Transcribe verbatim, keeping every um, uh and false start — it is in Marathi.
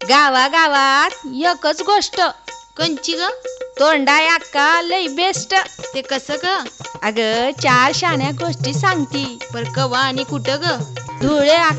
गावागावात एकच गोष्ट कंची ग तोंडाय अक्का लय बेस्ट ते कसं ग अगं चार शाण्या गोष्टी सांगती पर कवा आणि कुठं ग धुळे